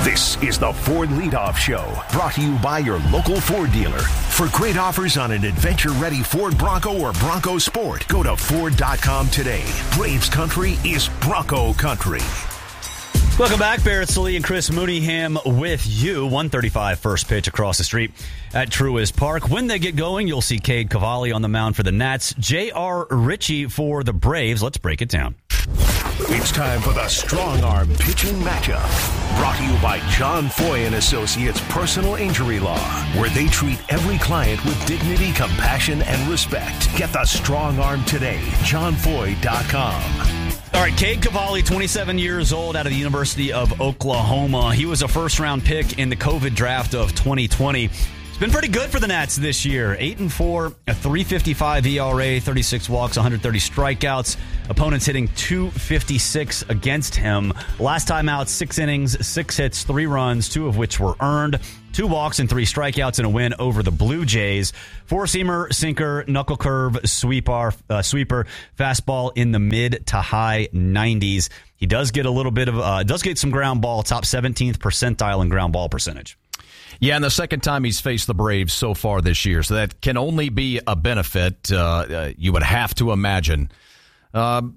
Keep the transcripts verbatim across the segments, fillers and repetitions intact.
This is the Ford Leadoff Show, brought to you by your local Ford dealer. For great offers on an adventure-ready Ford Bronco or Bronco Sport, go to Ford dot com today. Braves country is Bronco country. Welcome back. Barrett Sallee and Chris Mooneyham with you. one thirty-five first pitch across the street at Truist Park. When they get going, you'll see Cade Cavalli on the mound for the Nats. J R. Ritchie for the Braves. Let's break it down. It's time for the Strong Arm Pitching Matchup. Brought to you by John Foy and Associates Personal Injury Law, where they treat every client with dignity, compassion, and respect. Get the Strong Arm today. John Foy dot com. All right, Cade Cavalli, twenty-seven years old, out of the University of Oklahoma. He was a first-round pick in the COVID draft of twenty twenty. It's been pretty good for the Nats this year. eight and four, a three fifty-five E R A, thirty-six walks, one hundred thirty strikeouts. Opponents hitting two fifty-six against him. Last time out, six innings, six hits, three runs, two of which were earned. Two walks and three strikeouts in a win over the Blue Jays. Four-seamer, sinker, knuckle curve, sweeper, uh, sweeper, fastball in the mid to high nineties. He does get a little bit of, uh, does get some ground ball, top seventeenth percentile in ground ball percentage. Yeah, and the second time he's faced the Braves so far this year, so that can only be a benefit, uh, uh, you would have to imagine. Um,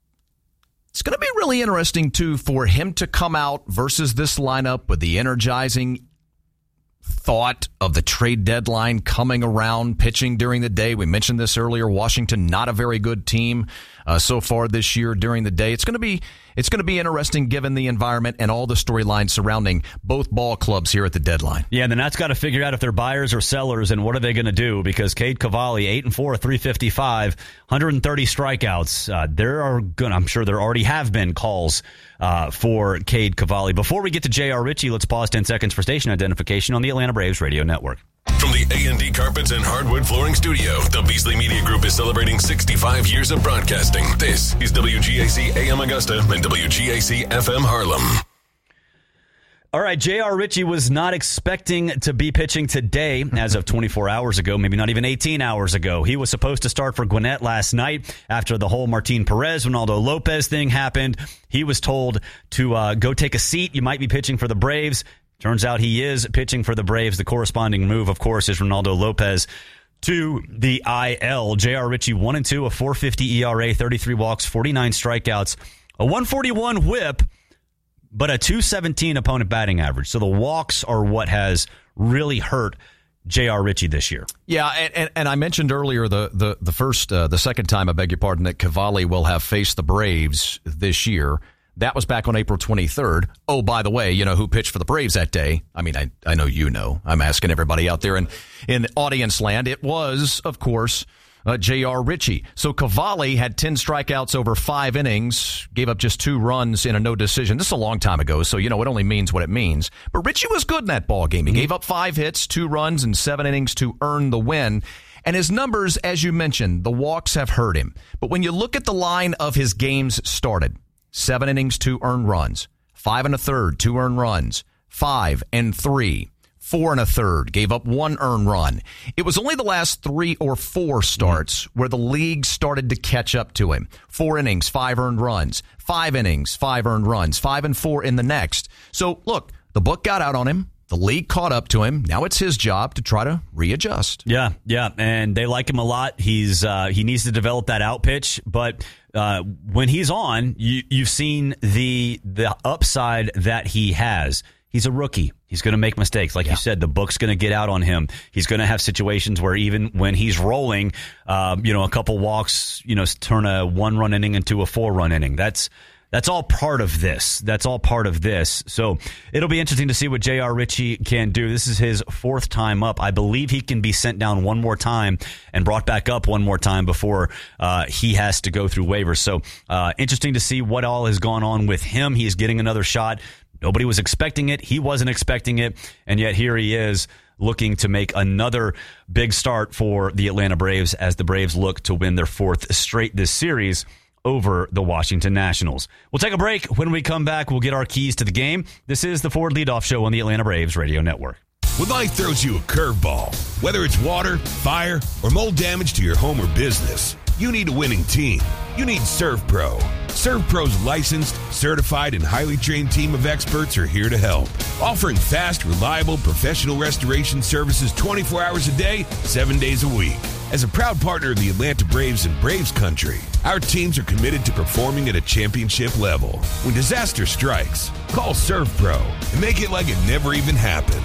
it's going to be really interesting, too, for him to come out versus this lineup with the energizing thought of the trade deadline coming around, pitching during the day. We mentioned this earlier. Washington, not a very good team uh, so far this year during the day. It's going to be it's going to be interesting given the environment and all the storylines surrounding both ball clubs here at the deadline. Yeah, the Nats got to figure out if they're buyers or sellers and what are they going to do, because Cade Cavalli, eight and four, three fifty-five, one hundred thirty strikeouts. Uh, there are good. I'm sure there already have been calls uh, for Cade Cavalli. Before we get to J R. Ritchie, let's pause ten seconds for station identification on the Atlanta Braves Radio Network. From the A and D Carpets and Hardwood Flooring Studio, the Beasley Media Group is celebrating sixty-five years of broadcasting. This is W G A C A M Augusta and W G A C F M Harlem. All right, J R. Ritchie was not expecting to be pitching today as of twenty-four hours ago, maybe not even eighteen hours ago. He was supposed to start for Gwinnett last night after the whole Martin Perez, Ronaldo Lopez thing happened. He was told to uh, go take a seat. You might be pitching for the Braves. Turns out he is pitching for the Braves. The corresponding move, of course, is Ronaldo Lopez to the I L. J R. Ritchie, one and two, a four fifty E R A, thirty-three walks, forty-nine strikeouts, a one forty-one whip, but a two seventeen opponent batting average. So the walks are what has really hurt J R. Ritchie this year. Yeah, and, and, and I mentioned earlier the the the first, uh, the second time, I beg your pardon, that Cavalli will have faced the Braves this year. That was back on April twenty-third. Oh, by the way, you know who pitched for the Braves that day? I mean, I, I know you know. I'm asking everybody out there in, in audience land. It was, of course, uh, J R. Ritchie. So Cavalli had ten strikeouts over five innings, gave up just two runs in a no decision. This is a long time ago, so, you know, it only means what it means. But Ritchie was good in that ball game. He mm-hmm. gave up five hits, two runs, and seven innings to earn the win. And his numbers, as you mentioned, the walks have hurt him. But when you look at the line of his games started, seven innings, two earned runs. Five and a third, two earned runs. Five and three. Four and a third, gave up one earned run. It was only the last three or four starts mm-hmm. where the league started to catch up to him. Four innings, five earned runs. Five innings, five earned runs. Five and four in the next. So, look, the book got out on him. The league caught up to him. Now it's his job to try to readjust. Yeah, yeah, and they like him a lot. He's uh, he needs to develop that out pitch, but uh, when he's on, you, you've seen the the upside that he has. He's a rookie. He's going to make mistakes. Like yeah. you said, the book's going to get out on him. He's going to have situations where even when he's rolling, um, you know, a couple walks, you know, turn a one-run inning into a four-run inning. That's That's all part of this. That's all part of this. So it'll be interesting to see what J R. Ritchie can do. This is his fourth time up. I believe he can be sent down one more time and brought back up one more time before uh, he has to go through waivers. So uh, interesting to see what all has gone on with him. He is getting another shot. Nobody was expecting it. He wasn't expecting it. And yet here he is looking to make another big start for the Atlanta Braves as the Braves look to win their fourth straight this series over the Washington Nationals. We'll take a break. When we come back, we'll get our keys to the game. This is the Ford Leadoff Show on the Atlanta Braves Radio Network. When life throws you a curveball, whether it's water, fire, or mold damage to your home or business, You need a winning team. You need ServPro. ServPro's licensed, certified, and highly trained team of experts are here to help, offering fast, reliable, professional restoration services twenty-four hours a day, seven days a week. As a proud partner of the Atlanta Braves and Braves Country, our teams are committed to performing at a championship level. When disaster strikes, call ServPro and make it like it never even happened.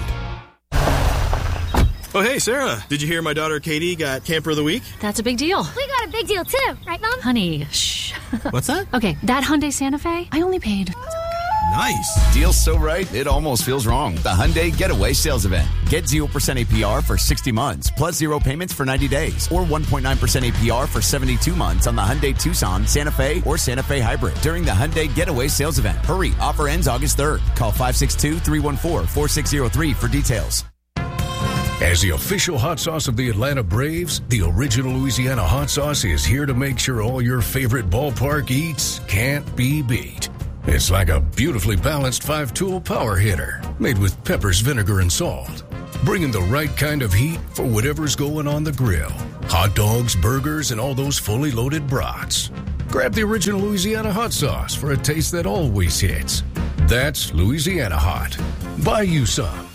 Oh, hey, Sarah. Did you hear my daughter Katie got Camper of the Week? That's a big deal. We got a big deal, too. Right, Mom? Honey, shh. What's that? Okay, that Hyundai Santa Fe, I only paid... Nice. Deal's so right, it almost feels wrong. The Hyundai Getaway Sales Event. Get zero percent A P R for sixty months, plus zero payments for ninety days, or one point nine percent A P R for seventy-two months on the Hyundai Tucson, Santa Fe, or Santa Fe Hybrid during the Hyundai Getaway Sales Event. Hurry, offer ends August third. Call five six two, three one four, four six zero three for details. As the official hot sauce of the Atlanta Braves, the original Louisiana hot sauce is here to make sure all your favorite ballpark eats can't be beat. It's like a beautifully balanced five-tool power hitter made with peppers, vinegar, and salt, bringing the right kind of heat for whatever's going on the grill. Hot dogs, burgers, and all those fully loaded brats. Grab the original Louisiana hot sauce for a taste that always hits. That's Louisiana Hot. Buy you some.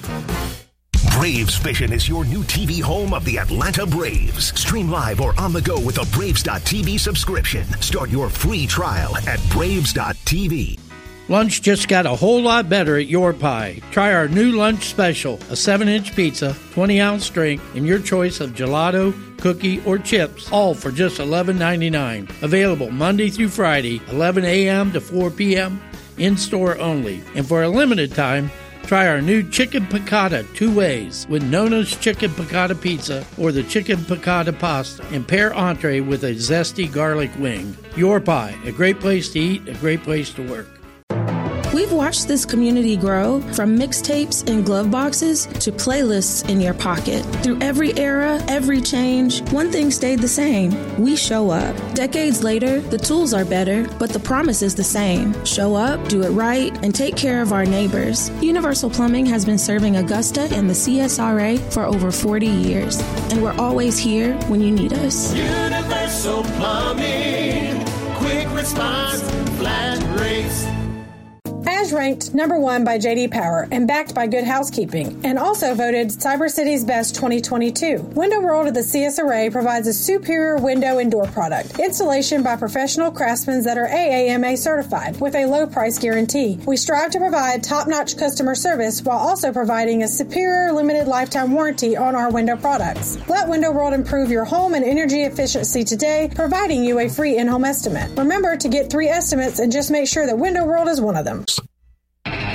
Braves Vision is your new T V home of the Atlanta Braves. Stream live or on the go with a Braves dot T V subscription. Start your free trial at Braves dot T V. Lunch just got a whole lot better at Your Pie. Try our new lunch special, a seven-inch pizza, twenty-ounce drink, and your choice of gelato, cookie, or chips, all for just eleven ninety-nine. Available Monday through Friday, eleven a.m. to four p.m., in-store only. And for a limited time, try our new Chicken Piccata two ways with Nona's Chicken Piccata Pizza or the Chicken Piccata Pasta, and pair entree with a zesty garlic wing. Your Pie, a great place to eat, a great place to work. We've watched this community grow from mixtapes and glove boxes to playlists in your pocket. Through every era, every change, one thing stayed the same. We show up. Decades later, the tools are better, but the promise is the same. Show up, do it right, and take care of our neighbors. Universal Plumbing has been serving Augusta and the C S R A for over forty years, and we're always here when you need us. Universal Plumbing, quick response, flat rates. As ranked number one by J D Power and backed by Good Housekeeping, and also voted Cyber City's Best twenty twenty-two. Window World of the C S R A provides a superior window and door product. Installation by professional craftsmen that are A A M A certified with a low price guarantee. We strive to provide top-notch customer service while also providing a superior limited lifetime warranty on our window products. Let Window World improve your home and energy efficiency today, providing you a free in-home estimate. Remember to get three estimates and just make sure that Window World is one of them.